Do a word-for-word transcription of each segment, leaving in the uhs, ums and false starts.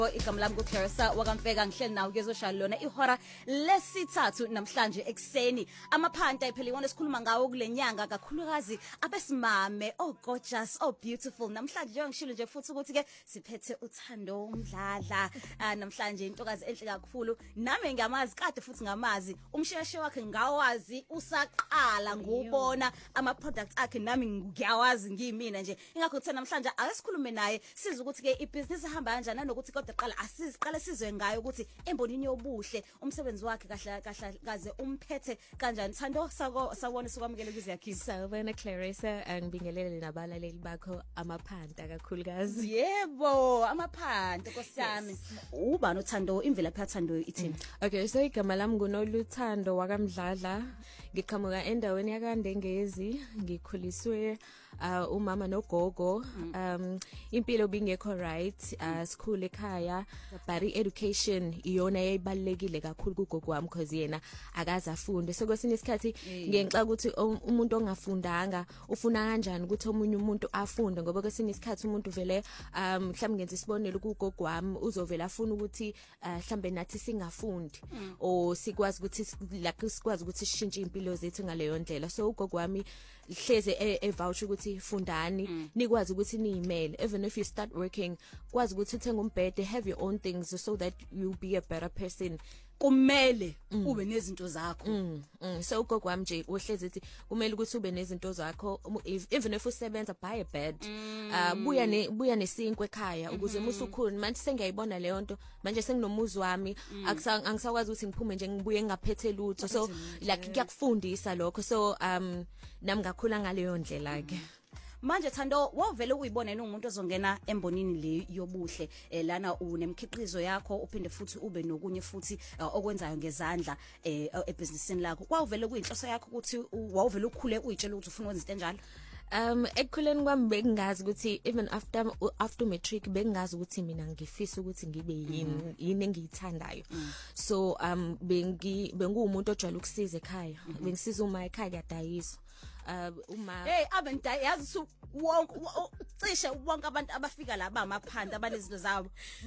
Igama lami kuClarissa wakamfeka ngihleli nawe kezoshaya lona ihora lesithathu namhlanje ekseni amaphanta iphela iwona esikhuluma ngawo kulenyanga kakhulukazi abesimame oh gorgeous oh beautiful namhlanje nje ngishilo nje futhi ukuthi ke siphethe uthando umdladla namhlanje intokazi enhle kakhulu nami ngiyamazi kade futhi ngamazi umsheshe wakhe ngawazi usaqala ngubona ama products akhe nami ngiyawazi ngiyimina nje ingakho kuthi namhlanje akasikhulume naye siza ukuthi ke ibusiness ihamba kanjani nanokuthi kodwa qala asiqale sizwe ngayo ukuthi embonini yobuhle umsebenzi wakhe kahle kahle kaze umphethe kanjani Thando sako sawona sokwamukela kuziyakhisa sawubona Clarissa angibingelele nabalaleli bakho amaphanta kakhulukazi yebo amaphanta nkosiyami ubani uThando imvelaphi yaThando ithini okay so igama lami nguNoluthando wakamdladla ngiqhamuka endaweni yakandengezi ngikhuliswe uh, umama nogogo um impilo bingekho right uh, school ekhaya but education iyona yayibalekile kakhulu kugogo wami because yena akaze afunde so kwesinye isikhathi ngenxa ukuthi umuntu ongafundanga ufuna kanjani ukuthi omunye umuntu afunde ngoba kwesinye isikhathi umuntu vele um mhlawumbe ngenza isibonelo kugogo wami uzovela afuna ukuthi mhlambe nathi singafundi o sikwazi ukuthi like sikwazi ukuthi sishintshe impilo zethu ngaleyo ndlela so ugogo wami hleze evouch ukuthi fundani nikwazi ukuthi niyimele even if you start working kwazi ukuthi uthenga umbhede have your own things so that you'll be a better person kumele ube nezinto zakho mm, mm. so ugogo wami nje uhlezi ethi kumele ukuthi ube nezinto zakho even if usebenza buy a bed mm. uh, buya ne buya nesinkwe ekhaya ukuze musukhuni manje sengiyayibona leyo nto manje senginomuzi wami mm. angisakwazi ukuthi ngiphume nje ngibuye ngaphethe lutho so like kuyakufundisa lokho so um nami ngakhula ngaleyo ndlela ke manje Thando wavele uyibona yena umuntu ozongena embonini le yobuhle eh, lana unemkhiqizo yakho uphinde futhi ube nokunye futhi uh, okwenzayo ngezandla eh, ebusinessini lakho kwavele kuyinhloso yakho ukuthi wawuvele ukhule uyitshela ukuthi ufuna ukwenza into enjalo um ekukhuleni kwami bengazi ukuthi even after after matric bengazi ukuthi mina ngifisa ukuthi ngibe yini yini engiyithandayo so um bengi bengumuntu ojwayele ukusiza ekhaya bengisiza uma ekhaya kuyadayiswa uh uma hey abenta yazi wonke cishe wonke abantu abafika la bamaphanda abanezinto zabo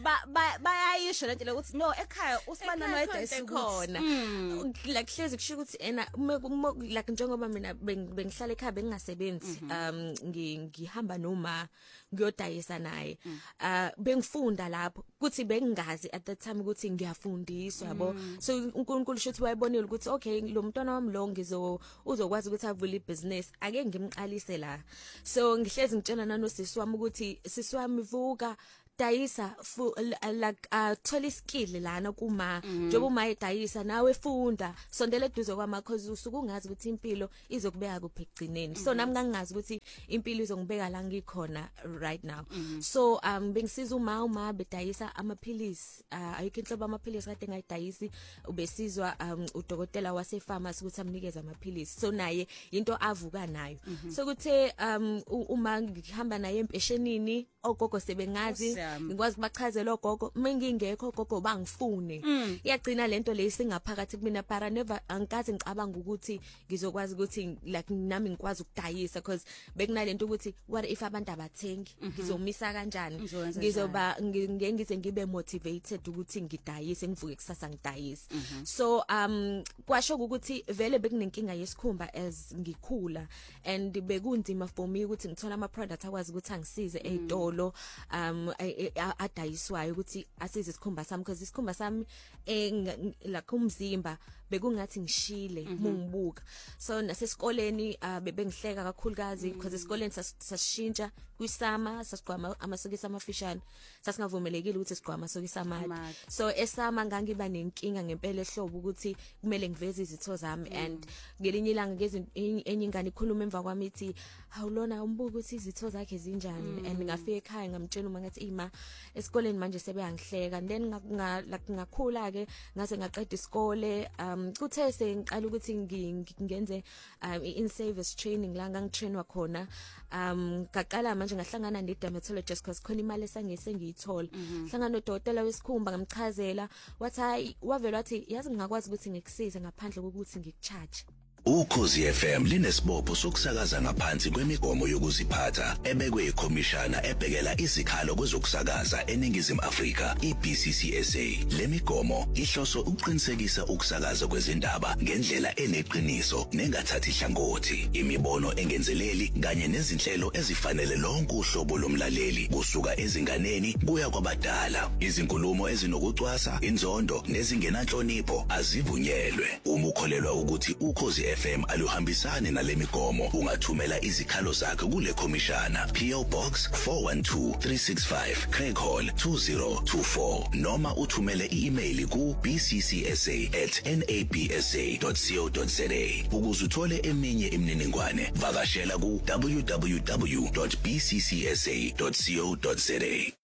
bayayisho lento ukuthi no ekhaya usibana noyedayisa khona like hlezi kusho ukuthi ena like njengoba mina bengihlala ekhaya bengingasebenzi um ngihamba noma ngiyodayisa naye uh bengifunda lapho ukuthi bengingazi at that time ukuthi ngiyafundiswa yabo so uNkulunkulu shothi wayebonela ukuthi okay lo mntwana wami lo ngizo uzokwazi ukuthi avule business ake ngimqalise la so ngihlezi ngitshela nanosisi wami ukuthi sisi wami vuka dayisa like uh thola iskill lana kuma njengoba uma edayisa nawe funda sondela eduze kwama cause usuku ungazi ukuthi impilo izokubeka kuphi egcineni so nami ngangazi ukuthi impilo izongibeka la ngikhona right now so um bengisiza uma uma bedayisa amaphilisi uh ayikho inhlobo amaphilisi kade ngayidayisi ubesizwa um udokotela wase pharmacy ukuthi amnikeze amaphilisi so naye into avuka nayo so kuthe um uma ngihamba naye empeshenini ogogo sebengazi ngikwazi kubachazela ogogo mengingekho gogo bangifune iyagcina lento leyisingaphakathi kumina para never angikazi ngicabanga ukuthi ngizokwazi ukuthi like nami ngikwazi ukudayisa because bekunalento ukuthi what if abantu abathengi ngizomisa kanjani ngizoba ngengize ngibe motivated ukuthi ngidayise ngivuke kusasa ngidayise so um kwasho ukuthi vele bekunenkinga yesikhumba as ngikhula and bekunzima for me ukuthi ngithola ama products akwazi ukuthi angisize ezitolo um adayiswayo ukuthi asize isikhumba sami because isikhumba sami like umzimba bekungathi ngishile mungibuka so nasesikoleni bebengihleka kakhulukazi because esikoleni sasishintsha kwisama sasigqama amasokisi amafishane sasingavumelekile ukuthi sigqama amasokisi amade so esama ngangiba nenkinga ngempela ehlobo ukuthi kumele ngiveze izitho zami and ngelinye ilanga ngeze enye ingane ikhuluma emva kwami ithi awulona umbuka ukuthi izitho zakhe zinjani and ngafika ekhaya ngamtshela uma ngathi ima esikoleni manje sebeyangihleka and then ngakhula ke ngase ngaqeda isikole um kuthe sengiqala ukuthi ngenze in service training la ngangitrainwa khona um ngaqala manje ngahlangana ne dermatologist because khona imali esangese ngiyithola hlangana nodokotela wesikhumba ngamchazela wathi hayi wavela wathi yazi ngingakwazi ukuthi ngikusize ngaphandle kokuthi ngikucharge Ukhozi F M linesibopho sokusakaza ngaphansi kwemigomo yokuziphatha ebekwe ikhomishana ebhekela izikhalo kwezokusakaza eNingizimu Afrika I-B C C S A. Le migomo ihloso ukuqinisekisa ukusakaza kwezindaba ngendlela eneqiniso nengathathi hlangothi, imibono engenzeleli kanye nezinhlelo ezifanele lonke uhlobo lomlaleli kusuka ezinganeni kuya kwabadala. Izinkulumo ezinokucwasa, inzondo nezingenanhlonipho azivunyelwe. Uma ukholelwa ukuthi Ukhozi F M aluhambisani nale migomo, ungathumela izikhalo zakho kule khomishana. P O Box four one two three six five, Craig Hall two zero two four, noma uthumele i-email ku b c c s a at n a b s a dot co dot za. Ukuze uthole eminye imininingwane, vakashela ku w w w dot b c c s a dot co dot za.